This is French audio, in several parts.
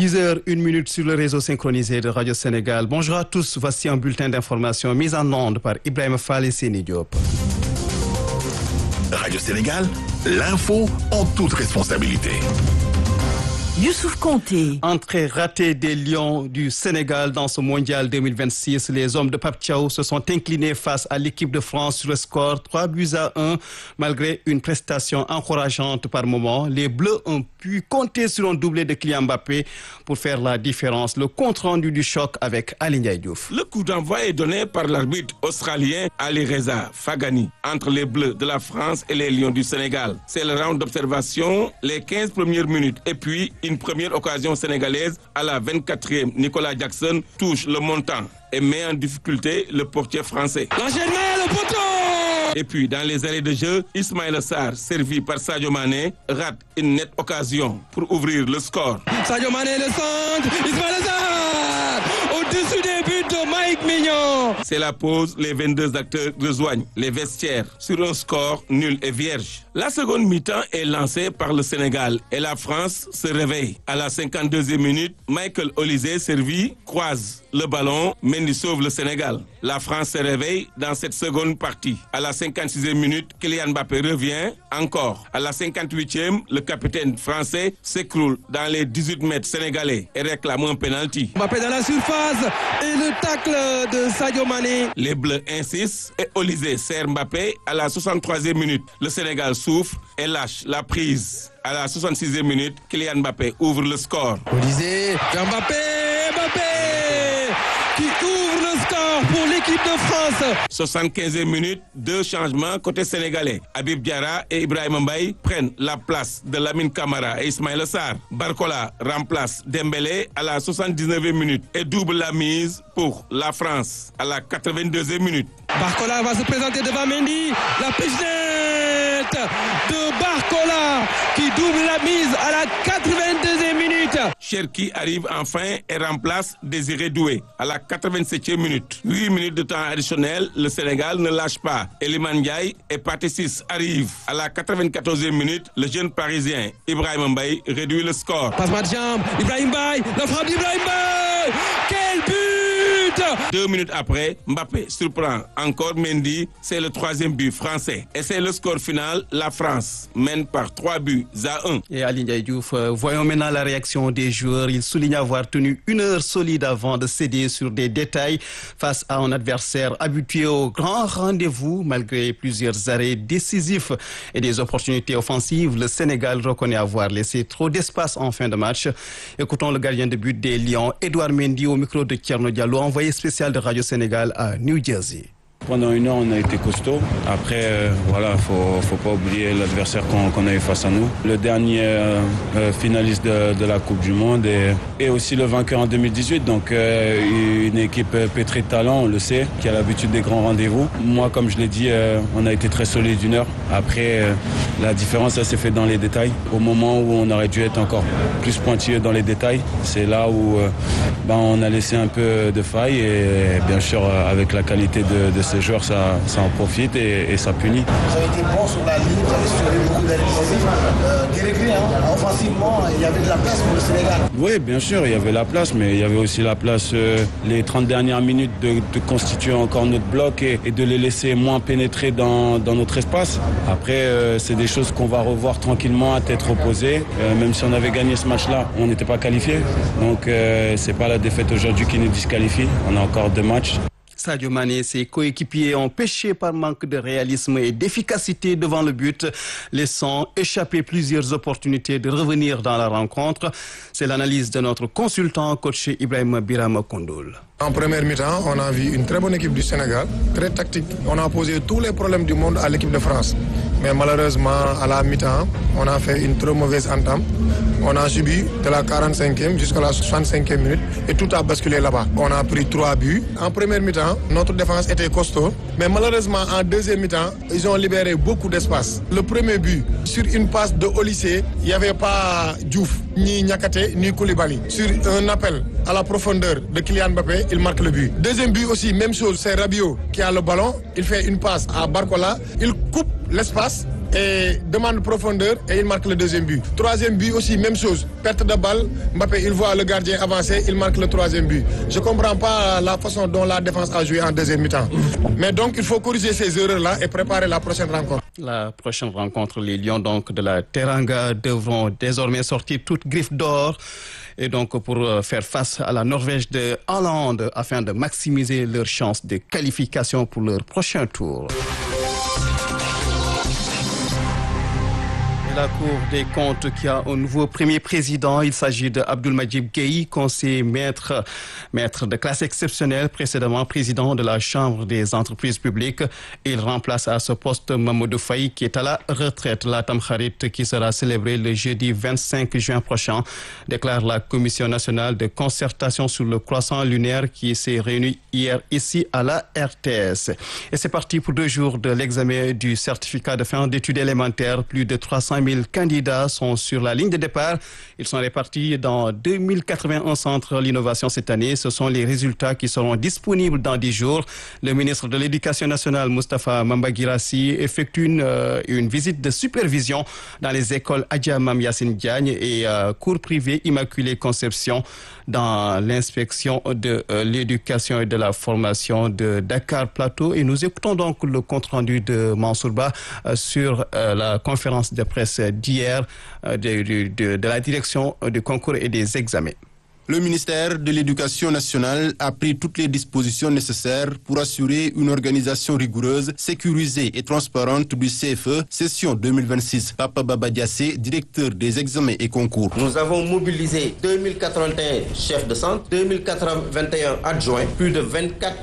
10h01 sur le réseau synchronisé de Radio Sénégal. Bonjour à tous, voici un bulletin d'information mis en onde par Ibrahima Fall et Seni Diop. Radio Sénégal, l'info en toute responsabilité. Youssouf Konté. Entrée ratée des Lions du Sénégal dans ce mondial 2026. Les hommes de Pape Thiaw se sont inclinés face à l'équipe de France sur le score 3-1. Malgré une prestation encourageante par moment, les Bleus ont pu compter sur un doublé de Kylian Mbappé pour faire la différence. Le compte-rendu du choc avec Ali Ndiaye Diouf. Le coup d'envoi est donné par l'arbitre australien Ali Reza Fagani entre les Bleus de la France et les Lions du Sénégal. C'est le round d'observation, les 15 premières minutes et puis une première occasion sénégalaise à la 24e. Nicolas Jackson touche le montant et met en difficulté le portier français. L'enchaînement, le poteau! Et puis, dans les arrêts de jeu, Ismaïla Sarr, servi par Sadio Mané, rate une nette occasion pour ouvrir le score. Sadio Mané, le centre, Ismaïla Sarr! Au-dessus des buts de Mike Mignon. C'est la pause, les 22 acteurs rejoignent les vestiaires sur un score nul et vierge. La seconde mi-temps est lancée par le Sénégal et la France se réveille. À la 52e minute, Michael Olise, servi, croise le ballon, Mendy sauve le Sénégal. La France se réveille dans cette seconde partie. À la 56e minute, Kylian Mbappé revient encore. À la 58e, le capitaine français s'écroule dans les 18 mètres sénégalais et réclame un penalty. Mbappé dans la surface et le tacle de Sadio Mané. Les Bleus insistent et Olise serre Mbappé à la 63e minute. Le Sénégal souffre et lâche la prise. À la 66e minute, Kylian Mbappé ouvre le score. Olise, Mbappé qui ouvre le score pour l'équipe de France. 75e minute, deux changements côté sénégalais. Habib Diarra et Ibrahima Mbaye prennent la place de Lamine Camara et Ismaïla Sarr. Barcola remplace Dembélé à la 79e minute et double la mise pour la France à la 82e minute. Barcola va se présenter devant Mendy. La pichette de Barcola qui double la mise à la 82e minute. Cherki arrive enfin et remplace Désiré Doué à la 87e minute. 8 minutes de temps additionnel, le Sénégal ne lâche pas. Iliman Ndiaye et Pathé Ciss arrivent à la 94e minute. Le jeune parisien Ibrahima Mbaye réduit le score. Passement de jambe, Ibrahima Mbaye, la frappe d'Ibrahima Mbaye. Quel but! 2 minutes après, Mbappé surprend encore Mendy. C'est le 3e but français. Et c'est le score final. La France mène par 3-1. Et Ali Ndiaye Diouf, voyons maintenant la réaction des joueurs. Ils soulignent avoir tenu une heure solide avant de céder sur des détails face à un adversaire habitué au grand rendez-vous. Malgré plusieurs arrêts décisifs et des opportunités offensives, le Sénégal reconnaît avoir laissé trop d'espace en fin de match. Écoutons le gardien de but des Lions, Edouard Mendy, au micro de Thierno Diallo, envoyé spécial de Radio Sénégal à New Jersey. Pendant une heure, on a été costaud. Après, faut pas oublier l'adversaire qu'on a eu face à nous. Le dernier finaliste de la Coupe du Monde et aussi le vainqueur en 2018. Donc, une équipe pétrie de talent, on le sait, qui a l'habitude des grands rendez-vous. Moi, comme je l'ai dit, on a été très solide une heure. Après, la différence, ça s'est fait dans les détails. Au moment où on aurait dû être encore plus pointilleux dans les détails, c'est là où on a laissé un peu de faille. Et bien sûr, avec la qualité de ces joueurs, ça en profite et ça punit. Vous avez été bon sur la ligne, vous avez assuré beaucoup d'arrêts déréglés. Offensivement, il y avait de la place pour le Sénégal. Oui, bien sûr, il y avait la place, mais il y avait aussi la place, les 30 dernières minutes, de constituer encore notre bloc et de les laisser moins pénétrer dans notre espace. Après, c'est des choses qu'on va revoir tranquillement à tête reposée. Même si on avait gagné ce match-là, on n'était pas qualifié. Donc, c'est pas la défaite aujourd'hui qui nous disqualifie. On a encore 2 matchs. Sadio Mané et ses coéquipiers ont péché par manque de réalisme et d'efficacité devant le but, laissant échapper plusieurs opportunités de revenir dans la rencontre. C'est l'analyse de notre consultant, coach Ibrahima Birama Kondoul. En première mi-temps, on a vu une très bonne équipe du Sénégal, très tactique. On a posé tous les problèmes du monde à l'équipe de France. Mais malheureusement, à la mi-temps, on a fait une trop mauvaise entame. On a subi de la 45e jusqu'à la 65e minute et tout a basculé là-bas. On a pris 3 buts. En première mi-temps, notre défense était costaud. Mais malheureusement, en deuxième mi-temps, ils ont libéré beaucoup d'espace. Le premier but, sur une passe de Olise, il n'y avait pas Diouf, ni Niakate, ni Koulibaly. Sur un appel à la profondeur de Kylian Mbappé, il marque le but. Deuxième but aussi, même chose, c'est Rabiot qui a le ballon. Il fait une passe à Barcola. Il coupe l'espace et demande profondeur et il marque le deuxième but. Troisième but aussi, même chose. Perte de balle, Mbappé, il voit le gardien avancer, il marque le troisième but. Je ne comprends pas la façon dont la défense a joué en deuxième mi-temps. Mais donc, il faut corriger ces erreurs-là et préparer la prochaine rencontre. La prochaine rencontre, les Lions donc, de la Teranga devront désormais sortir toute griffe d'or et donc pour faire face à la Norvège de Haaland afin de maximiser leurs chances de qualification pour leur prochain tour. La Cour des comptes qui a un nouveau premier président. Il s'agit d'Abdoulmajid Gueye, conseiller maître de classe exceptionnelle, précédemment président de la Chambre des entreprises publiques. Il remplace à ce poste Mamadou Faye qui est à la retraite. La Tamkharit qui sera célébrée le jeudi 25 juin prochain, déclare la Commission nationale de concertation sur le croissant lunaire qui s'est réunie hier ici à la RTS. Et c'est parti pour 2 jours de l'examen du certificat de fin d'études élémentaires. Plus de 300 000 candidats sont sur la ligne de départ. Ils sont répartis dans 2081 centres d'innovation cette année. Ce sont les résultats qui seront disponibles dans 10 jours. Le ministre de l'Éducation nationale, Moustapha Mamba-Guirassy, effectue une visite de supervision dans les écoles Adja Mam Yassine Diagne et cours privés Immaculée Conception dans l'inspection de l'éducation et de la formation de Dakar Plateau. Et nous écoutons donc le compte-rendu de Mansour Ba sur la conférence de presse d'hier de la direction du concours et des examens. Le ministère de l'Éducation nationale a pris toutes les dispositions nécessaires pour assurer une organisation rigoureuse, sécurisée et transparente du CFE session 2026. Papa Baba Diassé, directeur des examens et concours. Nous avons mobilisé 2081 chefs de centre, 2021 adjoints, plus de 24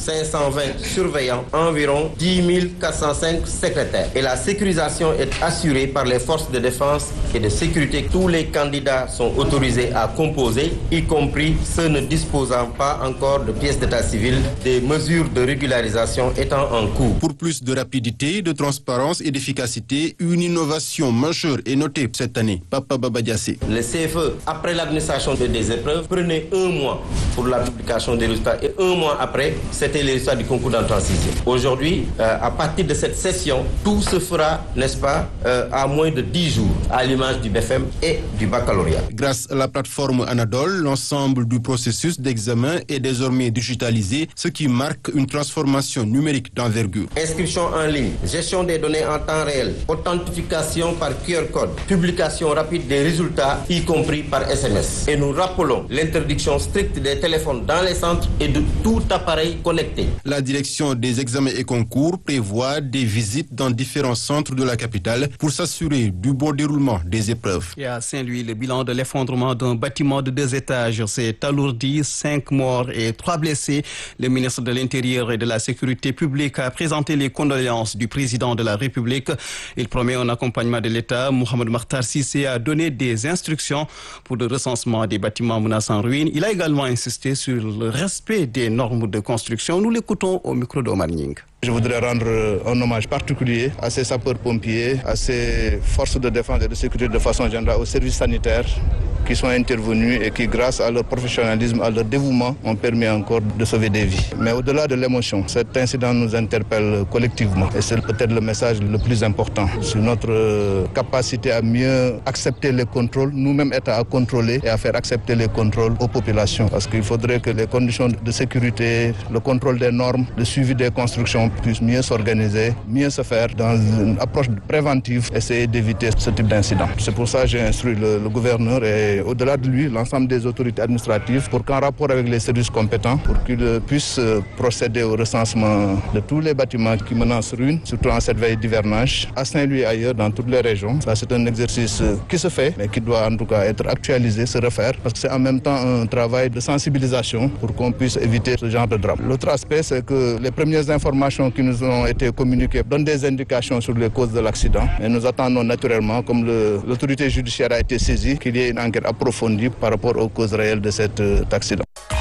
520 surveillants, environ 10 405 secrétaires. Et la sécurisation est assurée par les forces de défense et de sécurité. Tous les candidats sont autorisés à composer, y compris ceux ne disposant pas encore de pièces d'état civil, des mesures de régularisation étant en cours. Pour plus de rapidité, de transparence et d'efficacité, une innovation majeure est notée cette année. Papa Baba Diassé. Le CFE, après l'administration des épreuves, prenait 1 mois pour la publication des résultats et 1 mois après, c'était les résultats du concours d'entrée en sixième. Aujourd'hui, à partir de cette session, tout se fera, n'est-ce pas, à moins de 10 jours, à l'image du BFM et du baccalauréat. Grâce à la plateforme Anadol, l'ensemble du processus d'examen est désormais digitalisé, ce qui marque une transformation numérique d'envergure. Inscription en ligne, gestion des données en temps réel, authentification par QR code, publication rapide des résultats, y compris par SMS. Et nous rappelons l'interdiction stricte des téléphones dans les centres et de tout appareil connecté. La direction des examens et concours prévoit des visites dans différents centres de la capitale pour s'assurer du bon déroulement des épreuves. Et à Saint-Louis, le bilan de l'effondrement d'un bâtiment de 2 étages s'est alourdi, 5 morts et 3 blessés. Le ministre de l'Intérieur et de la Sécurité publique a présenté les condoléances du président de la République. Il promet un accompagnement de l'État. Mohamed Makhtar Cissé a donné des instructions pour le recensement des bâtiments menacés en ruine. Il a également insisté sur le respect des normes de construction. Nous l'écoutons au micro d'Omar Nying. Je voudrais rendre un hommage particulier à ces sapeurs-pompiers, à ces forces de défense et de sécurité de façon générale, aux services sanitaires qui sont intervenus et qui, grâce à leur professionnalisme, à leur dévouement, ont permis encore de sauver des vies. Mais au-delà de l'émotion, cet incident nous interpelle collectivement et c'est peut-être le message le plus important sur notre capacité à mieux accepter les contrôles, nous-mêmes État à contrôler et à faire accepter les contrôles aux populations. Parce qu'il faudrait que les conditions de sécurité, le contrôle des normes, le suivi des constructions puissent mieux s'organiser, mieux se faire dans une approche préventive, essayer d'éviter ce type d'incident. C'est pour ça que j'ai instruit le gouverneur et au-delà de lui, l'ensemble des autorités administratives pour qu'en rapport avec les services compétents, pour qu'ils puissent procéder au recensement de tous les bâtiments qui menacent ruine, surtout en cette veille d'hivernage, à Saint-Louis et ailleurs, dans toutes les régions. Ça, c'est un exercice qui se fait, mais qui doit en tout cas être actualisé, se refaire, parce que c'est en même temps un travail de sensibilisation pour qu'on puisse éviter ce genre de drame. L'autre aspect, c'est que les premières informations qui nous ont été communiquées donnent des indications sur les causes de l'accident. Et nous attendons naturellement, comme l'autorité judiciaire a été saisie, qu'il y ait une enquête approfondie par rapport aux causes réelles de cet accident.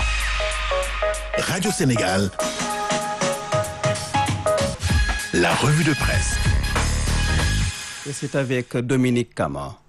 Radio Sénégal, la revue de presse. Et c'est avec Dominique Kama.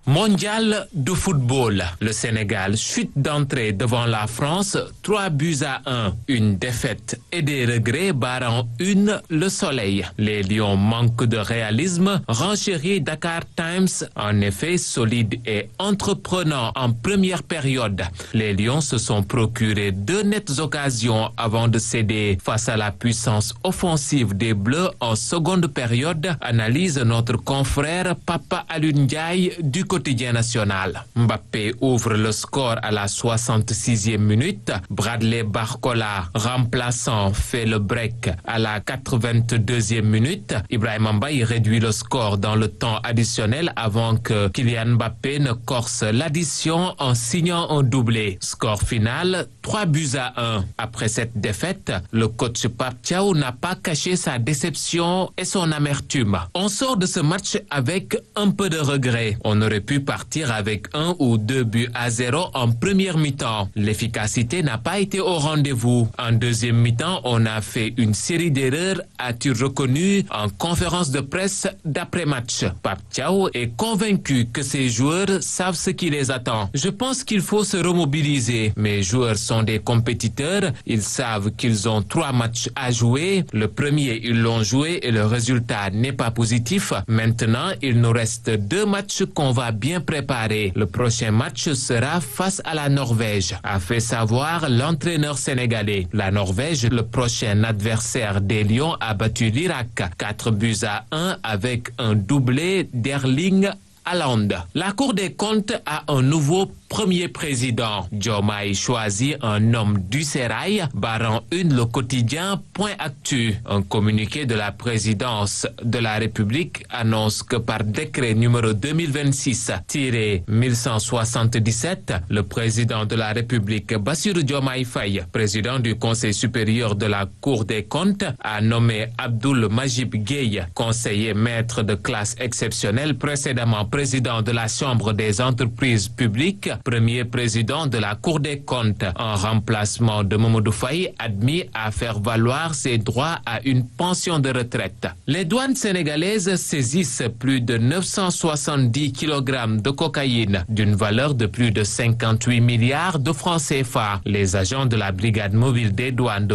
Mondial de football. Le Sénégal chute d'entrée devant la France, 3-1. Une défaite et des regrets barrant le Soleil. Les Lions manquent de réalisme, renchérit Dakar Times. En effet, solide et entreprenant en première période. Les Lions se sont procurés 2 nettes occasions avant de céder face à la puissance offensive des Bleus en seconde période, analyse notre confrère Papa Alioune Ndiaye du Quotidien national. Mbappé ouvre le score à la 66e minute. Bradley Barcola, remplaçant, fait le break à la 82e minute. Ibrahima Mbaye réduit le score dans le temps additionnel avant que Kylian Mbappé ne corse l'addition en signant un doublé. Score final 3-1. Après cette défaite, le coach Pape Thiaw n'a pas caché sa déception et son amertume. On sort de ce match avec un peu de regret. On aurait pu partir avec 1 ou 2-0 en première mi-temps. L'efficacité n'a pas été au rendez-vous. En deuxième mi-temps, on a fait une série d'erreurs, a-t-il reconnu en conférence de presse d'après-match. Pape Thiaw est convaincu que ses joueurs savent ce qui les attend. Je pense qu'il faut se remobiliser. Mes joueurs sont des compétiteurs. Ils savent qu'ils ont 3 matchs à jouer. Le premier, ils l'ont joué et le résultat n'est pas positif. Maintenant, il nous reste 2 matchs qu'on va bien préparer. Le prochain match sera face à la Norvège, a fait savoir l'entraîneur sénégalais. La Norvège, le prochain adversaire des Lions, a battu l'Irak 4-1 avec un doublé d'Erling Haaland. La Cour des comptes a un nouveau premier président. Diomaye choisit un homme du sérail, barrant le quotidien Point Actu. Un communiqué de la présidence de la République annonce que par décret numéro 2026-1177, le président de la République, Bassirou Diomaye Faye, président du Conseil supérieur de la Cour des comptes, a nommé Abdoul Majib Gueye, conseiller maître de classe exceptionnelle, précédemment président de la Chambre des entreprises publiques, premier président de la Cour des comptes, en remplacement de Mamadou Faye, admis à faire valoir ses droits à une pension de retraite. Les douanes sénégalaises saisissent plus de 970 kg de cocaïne d'une valeur de plus de 58 milliards de francs CFA. Les agents de la brigade mobile des douanes de